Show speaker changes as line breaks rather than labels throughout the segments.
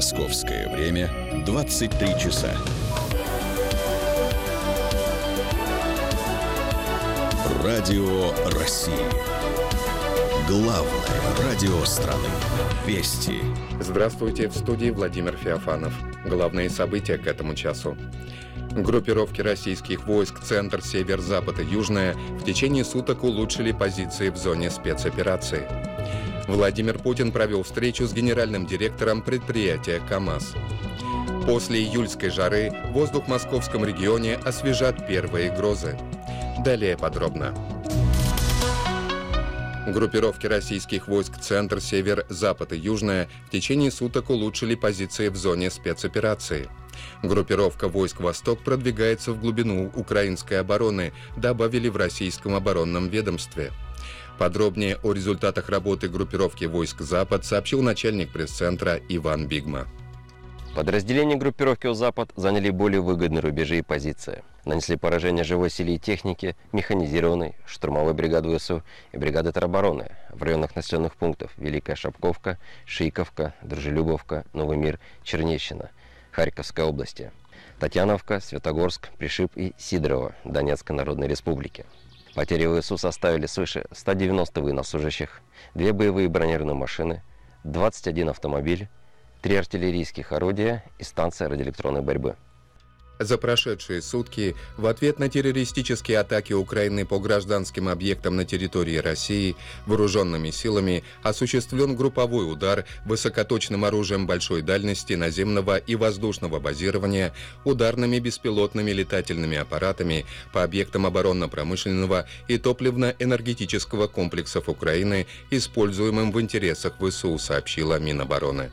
Московское время 23 часа. Радио России. Главное радио страны. Вести.
Здравствуйте, в студии Владимир Феофанов. Главные события к этому часу. Группировки российских войск «Центр», «Север», «Запад» и «Южная» в течение суток улучшили позиции в зоне спецоперации. Владимир Путин провел встречу с генеральным директором предприятия «КамАЗ». После июльской жары воздух в московском регионе освежат первые грозы. Далее подробно. Группировки российских войск «Центр», «Север», «Запад» и «Южная» в течение суток улучшили позиции в зоне спецоперации. Группировка войск «Восток» продвигается в глубину украинской обороны, добавили в российском оборонном ведомстве. Подробнее о результатах работы группировки войск «Запад» сообщил начальник пресс-центра Иван Бигма.
Подразделения группировки «Запад» заняли более выгодные рубежи и позиции. Нанесли поражение живой силе и технике, механизированной, штурмовой бригады ВСУ и бригады теробороны в районах населенных пунктов Великая Шапковка, Шийковка, Дружелюбовка, Новый Мир, Чернещина, Харьковской области, Татьяновка, Светогорск, Пришиб и Сидорово, Донецкой Народной Республики. Потери ВСУ составили свыше 190 военнослужащих, 2 боевые бронированные машины, 21 автомобиль, 3 артиллерийских орудия и станция радиоэлектронной борьбы.
За прошедшие сутки в ответ на террористические атаки Украины по гражданским объектам на территории России вооруженными силами осуществлен групповой удар высокоточным оружием большой дальности наземного и воздушного базирования, ударными беспилотными летательными аппаратами по объектам оборонно-промышленного и топливно-энергетического комплексов Украины, используемым в интересах ВСУ, сообщила Минобороны.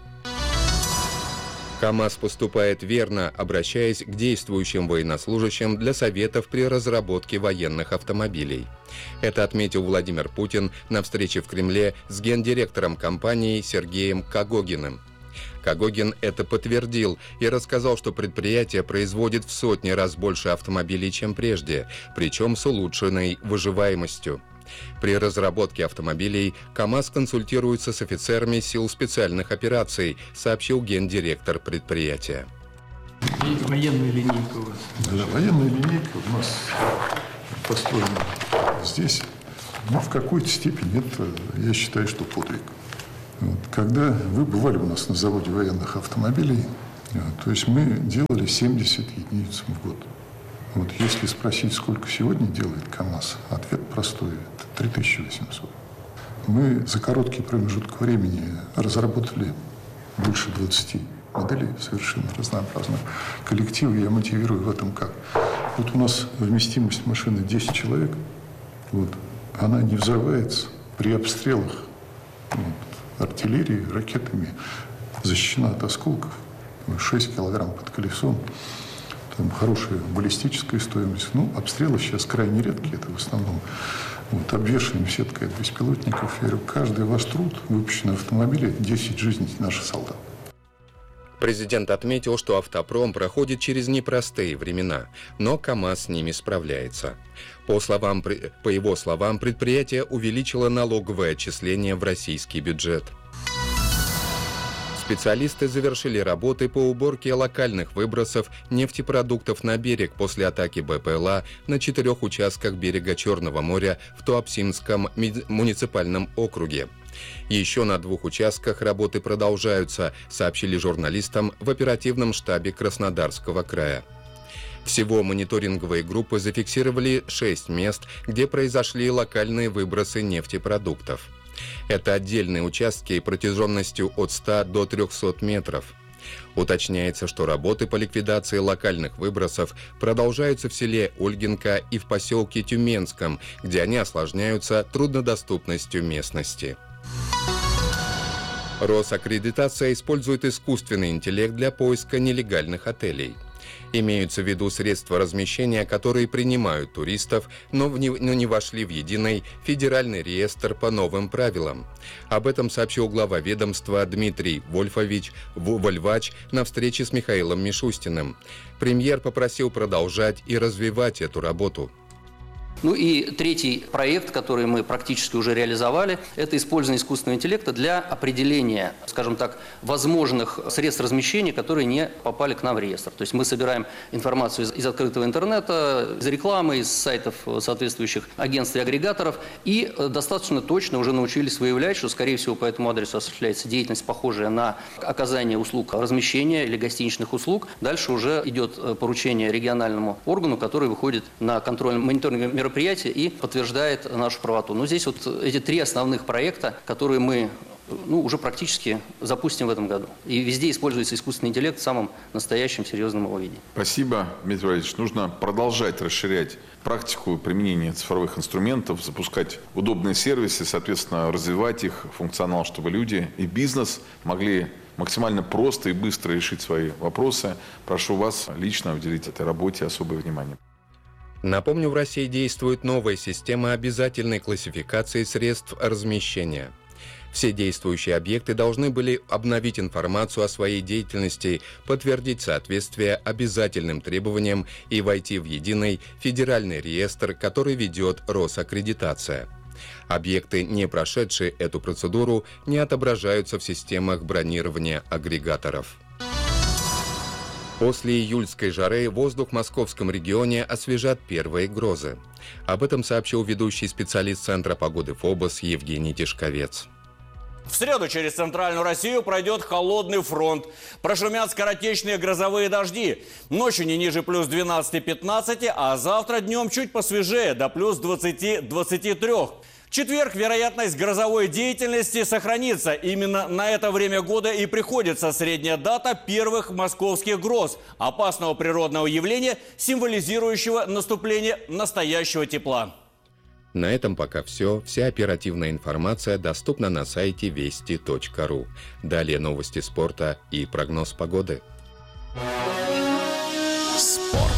КамАЗ поступает верно, обращаясь к действующим военнослужащим для советов при разработке военных автомобилей. Это отметил Владимир Путин на встрече в Кремле с гендиректором компании Сергеем Когогиным. Когогин это подтвердил и рассказал, что предприятие производит в сотни раз больше автомобилей, чем прежде, причем с улучшенной выживаемостью. При разработке автомобилей КамАЗ консультируется с офицерами сил специальных операций, сообщил гендиректор предприятия.
И военная линейка у вас?
Да, военная линейка у нас построена здесь. Но в какой-то степени это, я считаю, что подвиг. Когда вы бывали у нас на заводе военных автомобилей, то есть мы делали 70 единиц в год. Вот если спросить, сколько сегодня делает КамАЗ, ответ простой – это 3800. Мы за короткий промежуток времени разработали больше 20 моделей совершенно разнообразных. Коллектив я мотивирую в этом как? Вот у нас вместимость машины 10 человек, вот, она не взрывается при обстрелах артиллерии, ракетами, защищена от осколков, 6 килограмм под колесом. Там хорошая баллистическая стоимость. Обстрелы сейчас крайне редкие, это в основном обвешенным сеткой от беспилотников. Я говорю, каждый ваш труд, выпущенный автомобиль, это 10 жизней наших солдат.
Президент отметил, что автопром проходит через непростые времена, но КамАЗ с ними справляется. По его словам, предприятие увеличило налоговое отчисление в российский бюджет. Специалисты завершили работы по уборке локальных выбросов нефтепродуктов на берег после атаки БПЛА на 4 участках берега Черного моря в Туапсинском муниципальном округе. Еще на 2 участках работы продолжаются, сообщили журналистам в оперативном штабе Краснодарского края. Всего мониторинговые группы зафиксировали 6 мест, где произошли локальные выбросы нефтепродуктов. Это отдельные участки протяженностью от 100 до 300 метров. Уточняется, что работы по ликвидации локальных выбросов продолжаются в селе Ольгинка и в поселке Тюменском, где они осложняются труднодоступностью местности. Росаккредитация использует искусственный интеллект для поиска нелегальных отелей. Имеются в виду средства размещения, которые принимают туристов, но не вошли в единый федеральный реестр по новым правилам. Об этом сообщил глава ведомства Дмитрий Вольвач на встрече с Михаилом Мишустиным. Премьер попросил продолжать и развивать эту работу.
Ну и третий проект, который мы практически уже реализовали, это использование искусственного интеллекта для определения, скажем так, возможных средств размещения, которые не попали к нам в реестр. То есть мы собираем информацию из открытого интернета, из рекламы, из сайтов соответствующих агентств и агрегаторов, и достаточно точно уже научились выявлять, что, скорее всего, по этому адресу осуществляется деятельность, похожая на оказание услуг размещения или гостиничных услуг. Дальше уже идет поручение региональному органу, который выходит на контрольно-мониторинговое мероприятие и подтверждает нашу правоту. Но здесь вот эти три основных проекта, которые мы уже практически запустим в этом году. И везде используется искусственный интеллект в самом настоящем серьезном его виде.
Спасибо, Дмитрий Валерьевич. Нужно продолжать расширять практику применения цифровых инструментов, запускать удобные сервисы, соответственно, развивать их функционал, чтобы люди и бизнес могли максимально просто и быстро решить свои вопросы. Прошу вас лично уделить этой работе особое внимание.
Напомню, в России действует новая система обязательной классификации средств размещения. Все действующие объекты должны были обновить информацию о своей деятельности, подтвердить соответствие обязательным требованиям и войти в единый федеральный реестр, который ведет Росаккредитация. Объекты, не прошедшие эту процедуру, не отображаются в системах бронирования агрегаторов. После июльской жары воздух в московском регионе освежат первые грозы. Об этом сообщил ведущий специалист Центра погоды ФОБОС Евгений Тишковец.
В среду через центральную Россию пройдет холодный фронт. Прошумят скоротечные грозовые дожди. Ночью не ниже плюс 12-15, а завтра днем чуть посвежее, до плюс 20-23. В четверг вероятность грозовой деятельности сохранится. Именно на это время года и приходится средняя дата первых московских гроз. Опасного природного явления, символизирующего наступление настоящего тепла.
На этом пока все. Вся оперативная информация доступна на сайте вести.ру. Далее новости спорта и прогноз погоды.
Спорт.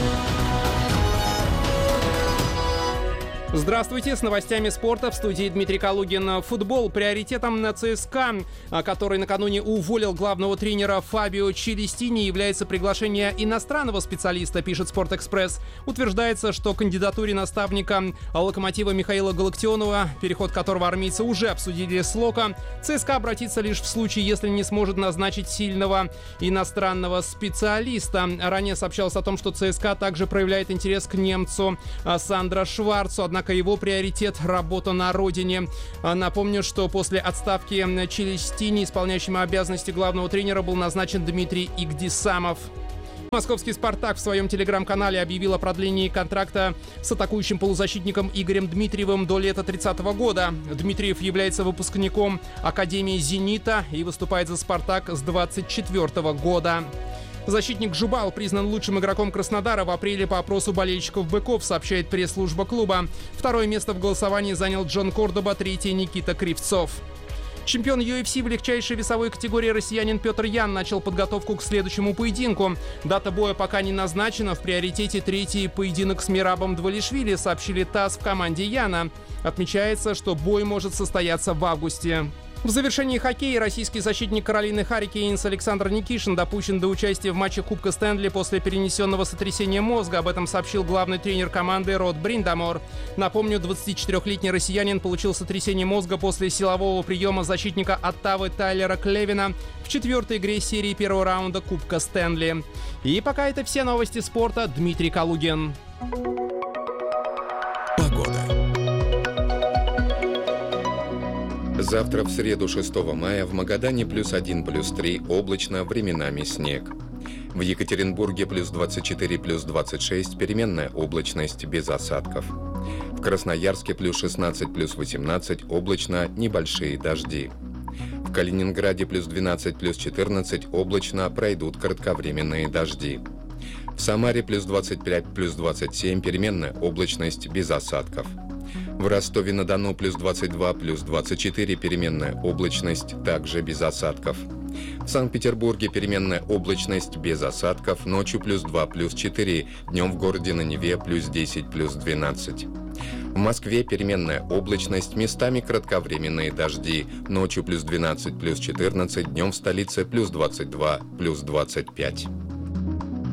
Здравствуйте, с новостями спорта в студии Дмитрий Калугин. Футбол приоритетом на ЦСКА, который накануне уволил главного тренера Фабио Челестини, является приглашение иностранного специалиста, пишет «Спортэкспресс». Утверждается, что кандидатуре наставника «Локомотива» Михаила Галактионова, переход которого армейцы уже обсудили с Локо, ЦСКА обратится лишь в случае, если не сможет назначить сильного иностранного специалиста. Ранее сообщалось о том, что ЦСКА также проявляет интерес к немцу Сандро Шварцу, однако его приоритет – работа на родине. Напомню, что после отставки Челестини исполняющим обязанности главного тренера был назначен Дмитрий Игдисамов. Московский «Спартак» в своем телеграм-канале объявил о продлении контракта с атакующим полузащитником Игорем Дмитриевым до лета 30-го года. Дмитриев является выпускником Академии «Зенита» и выступает за «Спартак» с 24-го года. Защитник Жубал признан лучшим игроком Краснодара в апреле по опросу болельщиков «Быков», сообщает пресс-служба клуба. Второе место в голосовании занял Джон Кордоба, третье – Никита Кривцов. Чемпион UFC в легчайшей весовой категории россиянин Петр Ян начал подготовку к следующему поединку. Дата боя пока не назначена. В приоритете третий поединок с Мирабом Двалишвили, сообщили ТАСС в команде Яна. Отмечается, что бой может состояться в августе. В завершении хоккея российский защитник Каролины Харрикейнс Александр Никишин допущен до участия в матче Кубка Стэнли после перенесенного сотрясения мозга. Об этом сообщил главный тренер команды Род Бриндамор. Напомню, 24-летний россиянин получил сотрясение мозга после силового приема защитника Оттавы Тайлера Клевина в четвертой игре серии первого раунда Кубка Стэнли. И пока это все новости спорта. Дмитрий Калугин.
Завтра, в среду 6 мая, в Магадане +1, +3, облачно, временами снег. В Екатеринбурге +24, +26, переменная облачность, без осадков. В Красноярске +16, +18, облачно, небольшие дожди. В Калининграде +12, +14, облачно, пройдут кратковременные дожди. В Самаре +25, +27, переменная облачность, без осадков. В Ростове-на-Дону +22, +24, переменная облачность, также без осадков. В Санкт-Петербурге переменная облачность, без осадков, ночью +2, +4, днем в городе на Неве +10, +12. В Москве переменная облачность, местами кратковременные дожди, ночью +12, +14, днем в столице +22, +25.